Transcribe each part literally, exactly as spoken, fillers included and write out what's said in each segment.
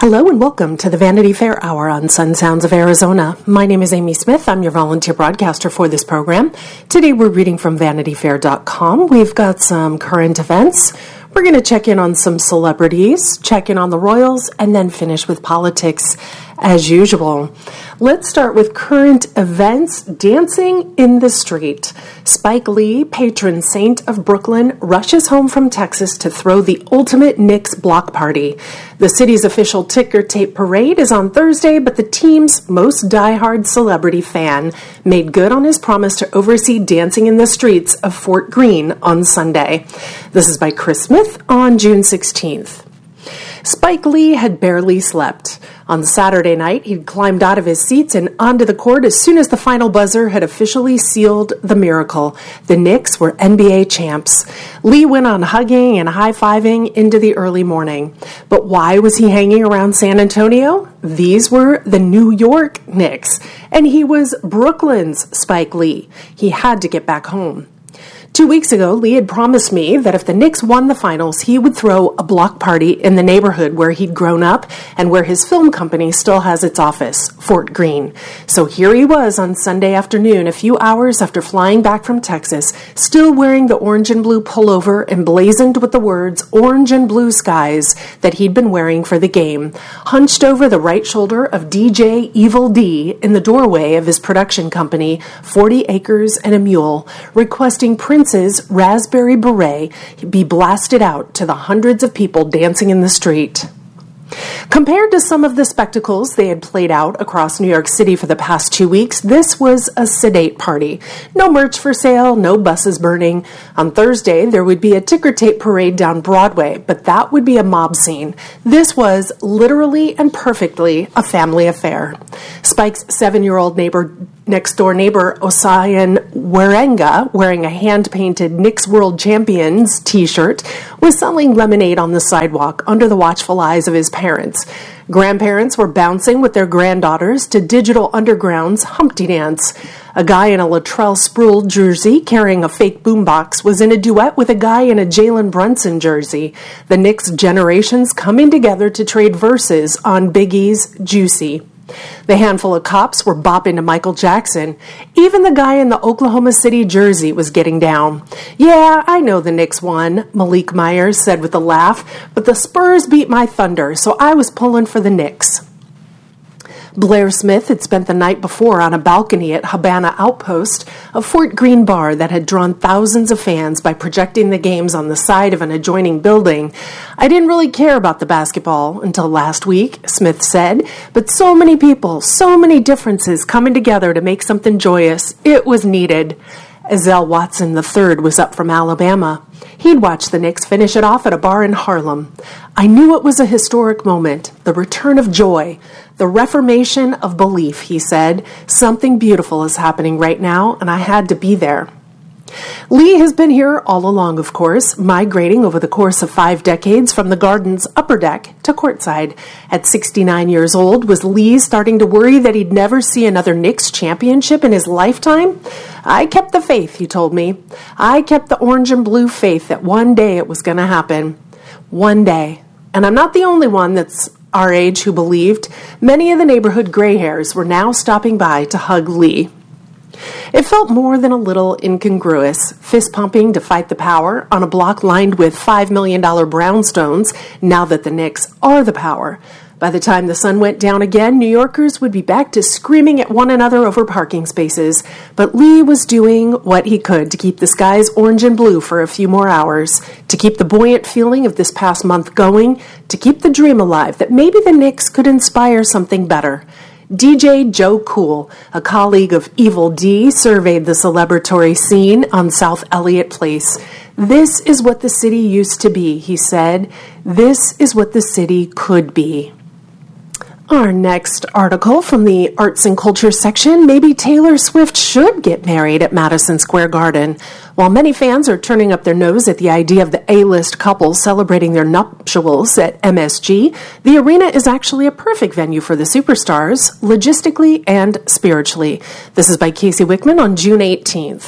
Hello and welcome to the Vanity Fair Hour on Sun Sounds of Arizona. My name is Amy Smith. I'm your volunteer broadcaster for this program. Today we're reading from vanity fair dot com. We've got some current events. We're going to check in on some celebrities, check in on the Royals, and then finish with politics as usual. Let's start with current events. Dancing in the street. Spike Lee, patron saint of Brooklyn, rushes home from Texas to throw the ultimate Knicks block party. The city's official ticker tape parade is on Thursday, but the team's most diehard celebrity fan made good on his promise to oversee dancing in the streets of Fort Greene on Sunday. This is by Chris Smith on June sixteenth. Spike Lee had barely slept. On Saturday night, he'd climbed out of his seats and onto the court as soon as the final buzzer had officially sealed the miracle. The Knicks were N B A champs. Lee went on hugging and high-fiving into the early morning. But why was he hanging around San Antonio? These were the New York Knicks, and he was Brooklyn's Spike Lee. He had to get back home. Two weeks ago, Lee had promised me that if the Knicks won the finals, he would throw a block party in the neighborhood where he'd grown up and where his film company still has its office, Fort Greene. So here he was on Sunday afternoon, a few hours after flying back from Texas, still wearing the orange and blue pullover emblazoned with the words "Orange and Blue Skies" that he'd been wearing for the game, hunched over the right shoulder of D J Evil D in the doorway of his production company, forty acres and a Mule, requesting Prince's Raspberry Beret be blasted out to the hundreds of people dancing in the street. Compared to some of the spectacles they had played out across New York City for the past two weeks, this was a sedate party. No merch for sale, no buses burning. On Thursday, there would be a ticker tape parade down Broadway, but that would be a mob scene. This was literally and perfectly a family affair. Spike's seven-year-old neighbor, next-door neighbor, Osayan Werenga, wearing a hand-painted Knicks World Champions t-shirt, was selling lemonade on the sidewalk under the watchful eyes of his parents. Grandparents were bouncing with their granddaughters to Digital Underground's Humpty Dance. A guy in a Latrell Sprewell jersey carrying a fake boombox was in a duet with a guy in a Jalen Brunson jersey. The Knicks generations coming together to trade verses on Biggie's Juicy. The handful of cops were bopping to Michael Jackson. Even the guy in the Oklahoma City jersey was getting down. "Yeah, I know the Knicks won," Malik Myers said with a laugh, "but the Spurs beat my Thunder, so I was pulling for the Knicks." Blair Smith had spent the night before on a balcony at Habana Outpost, a Fort Greene bar that had drawn thousands of fans by projecting the games on the side of an adjoining building. "I didn't really care about the basketball until last week," Smith said, "but so many people, so many differences coming together to make something joyous. It was needed." Ezell Watson the third was up from Alabama. He'd watched the Knicks finish it off at a bar in Harlem. "I knew it was a historic moment, the return of joy, the reformation of belief," he said. "Something beautiful is happening right now, and I had to be there." Lee has been here all along, of course, migrating over the course of five decades from the Garden's upper deck to courtside. At sixty-nine years old, was Lee starting to worry that he'd never see another Knicks championship in his lifetime? "I kept the faith," he told me. "I kept the orange and blue faith that one day it was going to happen." One day. And I'm not the only one that's our age who believed. Many of the neighborhood gray hairs were now stopping by to hug Lee. It felt more than a little incongruous, fist-pumping to fight the power on a block lined with five million dollars brownstones, now that the Knicks are the power. By the time the sun went down again, New Yorkers would be back to screaming at one another over parking spaces. But Lee was doing what he could to keep the skies orange and blue for a few more hours, to keep the buoyant feeling of this past month going, to keep the dream alive that maybe the Knicks could inspire something better. D J Joe Cool, a colleague of Evil D, surveyed the celebratory scene on South Elliott Place. "This is what the city used to be," he said. "This is what the city could be." Our next article from the Arts and Culture section, maybe Taylor Swift should get married at Madison Square Garden. While many fans are turning up their nose at the idea of the A-list couple celebrating their nuptials at M S G, the arena is actually a perfect venue for the superstars, logistically and spiritually. This is by Casey Wickman on June eighteenth.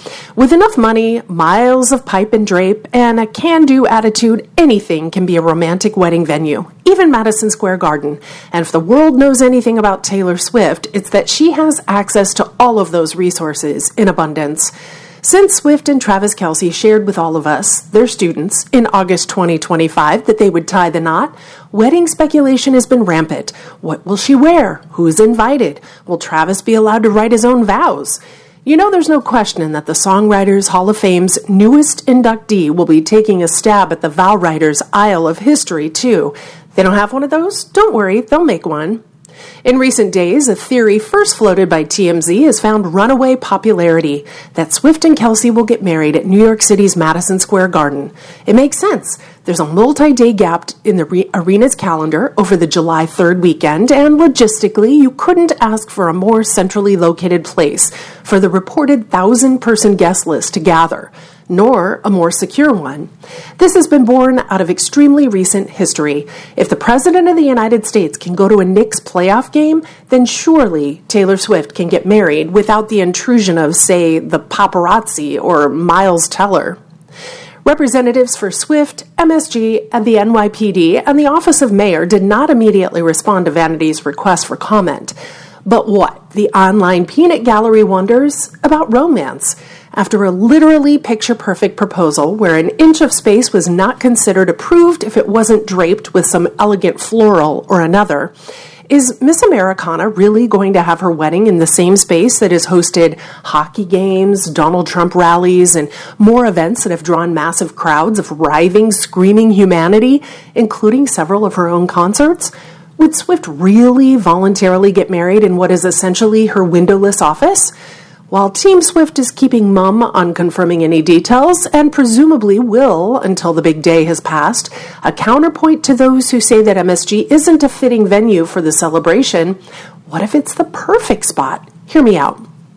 With enough money, miles of pipe and drape, and a can-do attitude, anything can be a romantic wedding venue, even Madison Square Garden. And if the world knows anything about Taylor Swift, it's that she has access to all of those resources in abundance. Since Swift and Travis Kelce shared with all of us, their students, in August twenty twenty-five that they would tie the knot, wedding speculation has been rampant. What will she wear? Who's invited? Will Travis be allowed to write his own vows? You know there's no question that the Songwriters Hall of Fame's newest inductee will be taking a stab at the vow writer's Isle of History, too. They don't have one of those? Don't worry, they'll make one. In recent days, a theory first floated by T M Z has found runaway popularity, that Swift and Kelce will get married at New York City's Madison Square Garden. It makes sense. There's a multi-day gap in the re- arena's calendar over the July third weekend, and logistically, you couldn't ask for a more centrally located place for the reported thousand-person guest list to gather, nor a more secure one. This has been born out of extremely recent history. If the President of the United States can go to a Knicks playoff game, then surely Taylor Swift can get married without the intrusion of, say, the paparazzi or Miles Teller. Representatives for Swift, M S G, and the N Y P D and the Office of Mayor did not immediately respond to Vanity's request for comment. But what? The online peanut gallery wonders about romance. After a literally picture-perfect proposal where an inch of space was not considered approved if it wasn't draped with some elegant floral or another, is Miss Americana really going to have her wedding in the same space that has hosted hockey games, Donald Trump rallies, and more events that have drawn massive crowds of writhing, screaming humanity, including several of her own concerts? Would Swift really voluntarily get married in what is essentially her windowless office? While Team Swift is keeping mum on confirming any details, and presumably will until the big day has passed, a counterpoint to those who say that M S G isn't a fitting venue for the celebration, what if it's the perfect spot? Hear me out.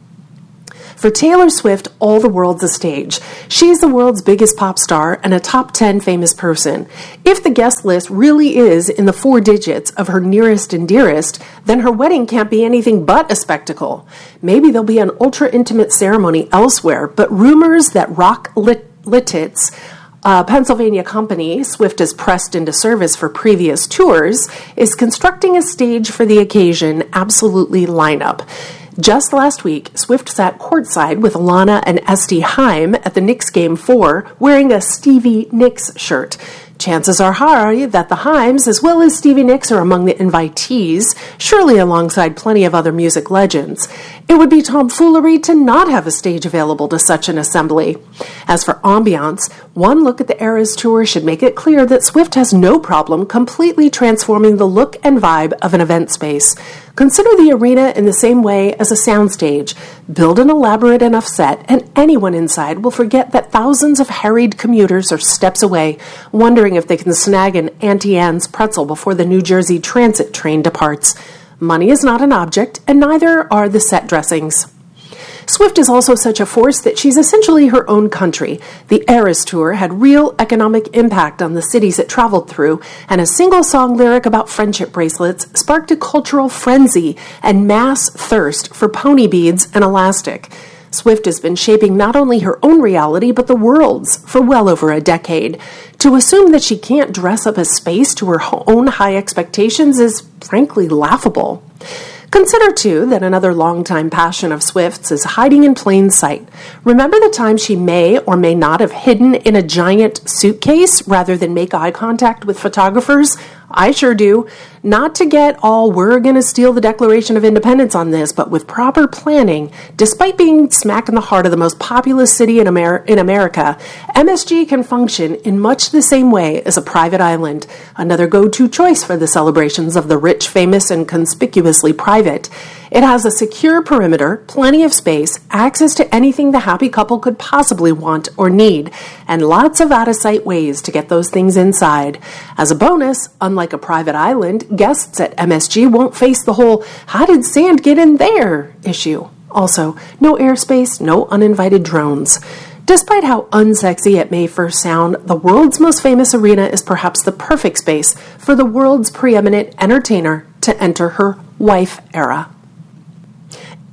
For Taylor Swift, all the world's a stage. She's the world's biggest pop star and a top ten famous person. If the guest list really is in the four digits of her nearest and dearest, then her wedding can't be anything but a spectacle. Maybe there'll be an ultra-intimate ceremony elsewhere, but rumors that Rock Lit- Lititz, a Pennsylvania company Swift has pressed into service for previous tours, is constructing a stage for the occasion absolutely line up. Just last week, Swift sat courtside with Lana and Esty Haim at the Knicks Game four wearing a Stevie Nicks shirt. Chances are high that the Haims, as well as Stevie Nicks, are among the invitees, surely alongside plenty of other music legends. It would be tomfoolery to not have a stage available to such an assembly. As for ambiance, one look at the Eras Tour should make it clear that Swift has no problem completely transforming the look and vibe of an event space. Consider the arena in the same way as a soundstage. Build an elaborate enough set, and anyone inside will forget that thousands of harried commuters are steps away, wondering if they can snag an Auntie Anne's pretzel before the New Jersey Transit train departs. Money is not an object, and neither are the set dressings. Swift is also such a force that she's essentially her own country. The Eras Tour had real economic impact on the cities it traveled through, and a single song lyric about friendship bracelets sparked a cultural frenzy and mass thirst for pony beads and elastic. Swift has been shaping not only her own reality, but the world's for well over a decade. To assume that she can't dress up a space to her own high expectations is frankly laughable. Consider, too, that another longtime passion of Swift's is hiding in plain sight. Remember the time she may or may not have hidden in a giant suitcase rather than make eye contact with photographers? I sure do. Not to get all we're going to steal the Declaration of Independence on this, but with proper planning, despite being smack in the heart of the most populous city in, Amer- in America, M S G can function in much the same way as a private island, another go-to choice for the celebrations of the rich, famous, and conspicuously private. It has a secure perimeter, plenty of space, access to anything the happy couple could possibly want or need, and lots of out-of-sight ways to get those things inside. As a bonus, unlike a private island, guests at M S G won't face the whole "how did sand get in there" issue. Also, no airspace, no uninvited drones. Despite how unsexy it may first sound, the world's most famous arena is perhaps the perfect space for the world's preeminent entertainer to enter her wife era.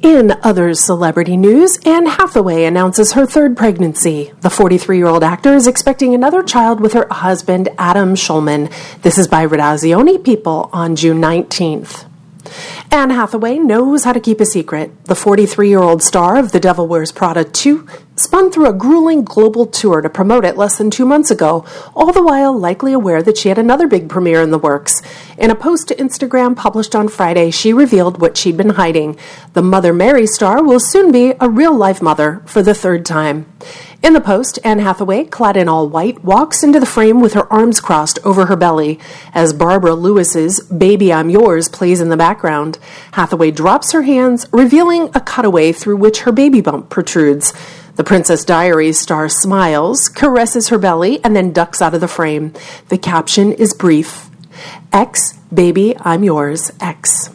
In other celebrity news, Anne Hathaway announces her third pregnancy. The forty-three-year-old actor is expecting another child with her husband, Adam Schulman. This is by Redazione People on June nineteenth. Anne Hathaway knows how to keep a secret. The forty-three-year-old star of The Devil Wears Prada two spun through a grueling global tour to promote it less than two months ago, all the while likely aware that she had another big premiere in the works. In a post to Instagram published on Friday, she revealed what she'd been hiding. The Mother Mary star will soon be a real-life mother for the third time. In the post, Anne Hathaway, clad in all white, walks into the frame with her arms crossed over her belly. As Barbara Lewis's Baby I'm Yours plays in the background, Hathaway drops her hands, revealing a cutaway through which her baby bump protrudes. The Princess Diaries star smiles, caresses her belly, and then ducks out of the frame. The caption is brief. X, Baby I'm Yours, X.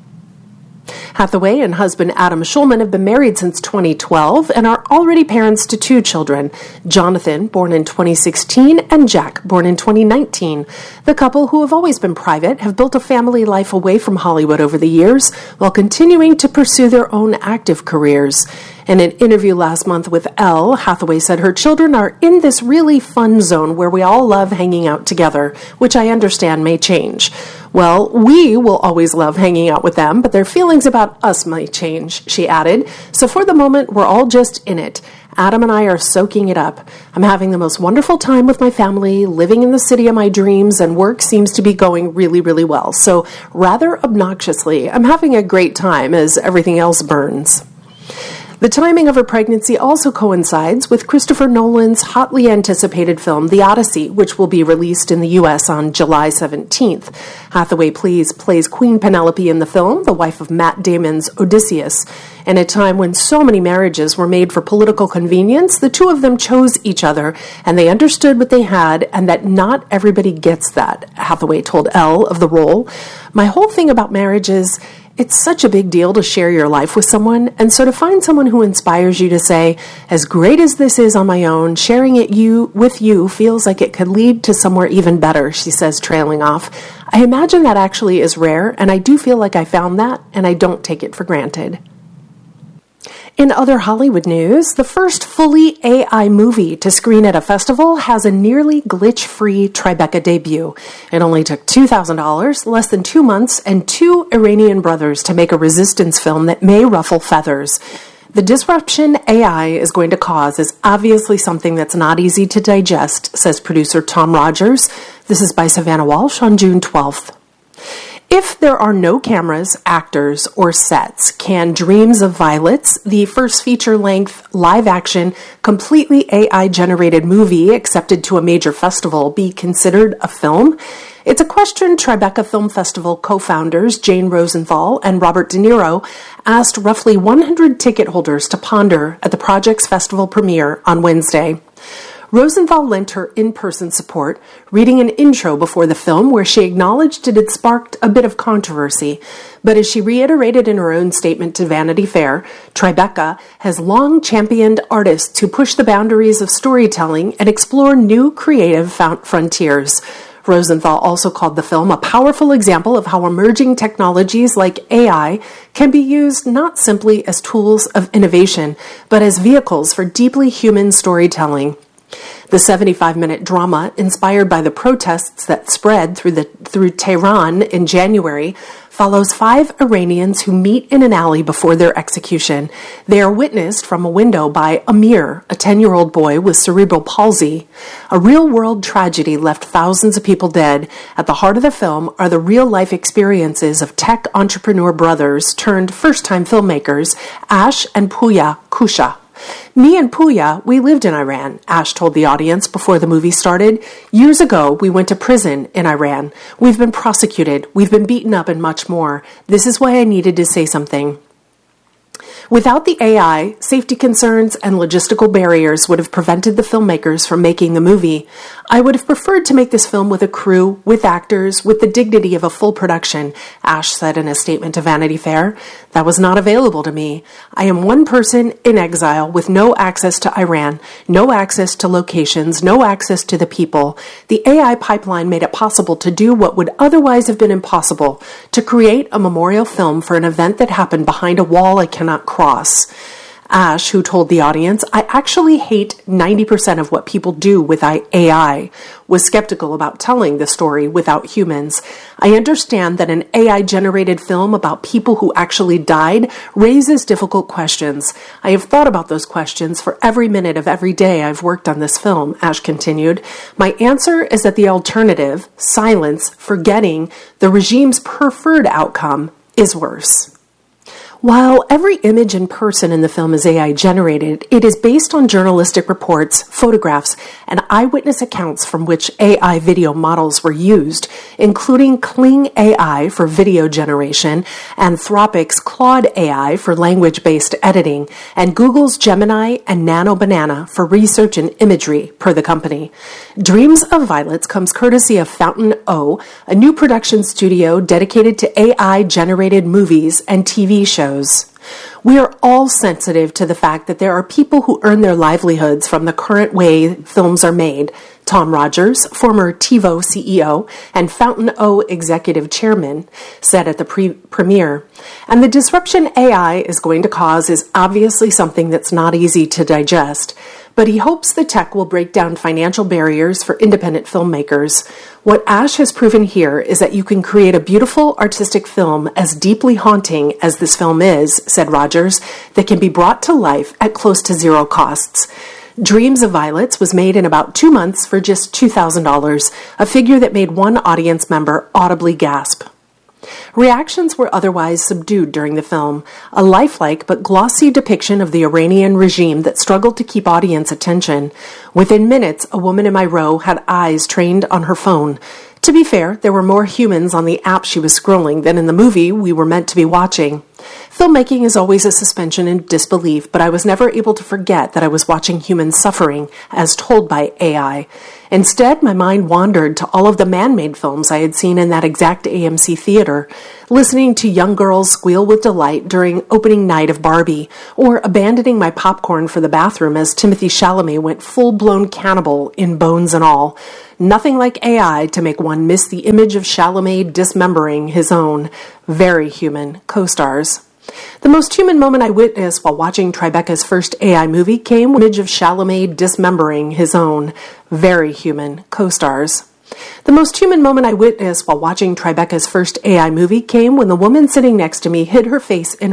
Hathaway and husband Adam Schulman have been married since twenty twelve and are already parents to two children, Jonathan, born in twenty sixteen, and Jack, born in twenty nineteen. The couple, who have always been private, have built a family life away from Hollywood over the years while continuing to pursue their own active careers. In an interview last month with Elle, Hathaway said her children are in this really fun zone where we all love hanging out together, which I understand may change. Well, we will always love hanging out with them, but their feelings about us might change, she added. So for the moment, we're all just in it. Adam and I are soaking it up. I'm having the most wonderful time with my family, living in the city of my dreams, and work seems to be going really, really well. So rather obnoxiously, I'm having a great time as everything else burns. The timing of her pregnancy also coincides with Christopher Nolan's hotly anticipated film, The Odyssey, which will be released in the U S on July seventeenth. Hathaway plays, plays Queen Penelope in the film, the wife of Matt Damon's Odysseus. In a time when so many marriages were made for political convenience, the two of them chose each other, and they understood what they had, and that not everybody gets that, Hathaway told Elle of the role. My whole thing about marriage is, it's such a big deal to share your life with someone, and so to find someone who inspires you to say, as great as this is on my own, sharing it you with you feels like it could lead to somewhere even better, she says, trailing off. I imagine that actually is rare, and I do feel like I found that, and I don't take it for granted. In other Hollywood news, the first fully A I movie to screen at a festival has a nearly glitch-free Tribeca debut. It only took two thousand dollars, less than two months, and two Iranian brothers to make a resistance film that may ruffle feathers. The disruption A I is going to cause is obviously something that's not easy to digest, says producer Tom Rogers. This is by Savannah Walsh on June twelfth. If there are no cameras, actors, or sets, can Dreams of Violets, the first feature-length, live-action, completely A I-generated movie accepted to a major festival, be considered a film? It's a question Tribeca Film Festival co-founders Jane Rosenthal and Robert De Niro asked roughly one hundred ticket holders to ponder at the project's festival premiere on Wednesday. Rosenthal lent her in-person support, reading an intro before the film where she acknowledged it had sparked a bit of controversy. But as she reiterated in her own statement to Vanity Fair, Tribeca has long championed artists who push the boundaries of storytelling and explore new creative frontiers. Rosenthal also called the film a powerful example of how emerging technologies like A I can be used not simply as tools of innovation, but as vehicles for deeply human storytelling. The seventy-five minute drama, inspired by the protests that spread through the through Tehran in January, follows five Iranians who meet in an alley before their execution. They are witnessed from a window by Amir, a ten-year-old boy with cerebral palsy. A real-world tragedy left thousands of people dead. At the heart of the film are the real-life experiences of tech entrepreneur brothers turned first-time filmmakers, Ash and Puya Kusha. Me and Puya, we lived in Iran, Ash told the audience before the movie started. Years ago, we went to prison in Iran. We've been prosecuted, we've been beaten up, and much more. This is why I needed to say something. Without the A I, safety concerns and logistical barriers would have prevented the filmmakers from making the movie. I would have preferred to make this film with a crew, with actors, with the dignity of a full production, Ash said in a statement to Vanity Fair. That was not available to me. I am one person in exile with no access to Iran, no access to locations, no access to the people. The A I pipeline made it possible to do what would otherwise have been impossible, to create a memorial film for an event that happened behind a wall I cannot cross. Ash, who told the audience, I actually hate ninety percent of what people do with A I, was skeptical about telling the story without humans. I understand that an A I-generated film about people who actually died raises difficult questions. I have thought about those questions for every minute of every day I've worked on this film, Ash continued. My answer is that the alternative, silence, forgetting, the regime's preferred outcome, is worse. While every image and person in the film is A I-generated, it is based on journalistic reports, photographs, and eyewitness accounts from which A I video models were used, including Kling A I for video generation, Anthropic's Claude A I for language-based editing, and Google's Gemini and Nano Banana for research and imagery, per the company. Dreams of Violets comes courtesy of Fountain O, a new production studio dedicated to A I-generated movies and T V shows. We are all sensitive to the fact that there are people who earn their livelihoods from the current way films are made. Tom Rogers, former TiVo C E O and Fountain O executive chairman, said at the pre- premiere. And the disruption A I is going to cause is obviously something that's not easy to digest. But he hopes the tech will break down financial barriers for independent filmmakers. What Ash has proven here is that you can create a beautiful artistic film as deeply haunting as this film is, said Rogers, that can be brought to life at close to zero costs. Dreams of Violets was made in about two months for just two thousand dollars, a figure that made one audience member audibly gasp. Reactions were otherwise subdued during the film, a lifelike but glossy depiction of the Iranian regime that struggled to keep audience attention. Within minutes, a woman in my row had eyes trained on her phone. To be fair, there were more humans on the app she was scrolling than in the movie we were meant to be watching. Filmmaking is always a suspension in disbelief, but I was never able to forget that I was watching human suffering, as told by A I. Instead, my mind wandered to all of the man-made films I had seen in that exact A M C theater, listening to young girls squeal with delight during opening night of Barbie, or abandoning my popcorn for the bathroom as Timothée Chalamet went full-blown cannibal in Bones and All. Nothing like A I to make one miss the image of Chalamet dismembering his own, very human, co-stars. The most human moment I witnessed while watching Tribeca's first A I movie came when the image of Chalamet dismembering his own, very human, co-stars. The most human moment I witnessed while watching Tribeca's first A I movie came when the woman sitting next to me hid her face in